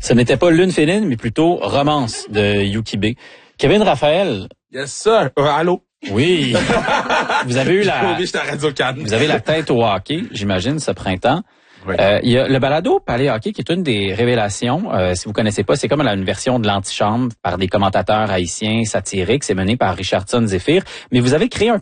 Ce n'était pas Lune féline, mais plutôt Romance de Yuki B. Kevin Raphaël. Yes, sir. Allô? Oui. Vous avez eu vous avez la tête au hockey, j'imagine, ce printemps. Oui. Il y a le balado Palais Hockey qui est une des révélations. Si vous connaissez pas, c'est comme une version de l'antichambre par des commentateurs haïtiens satiriques. C'est mené par Richardson Zephyr. Mais vous avez créé un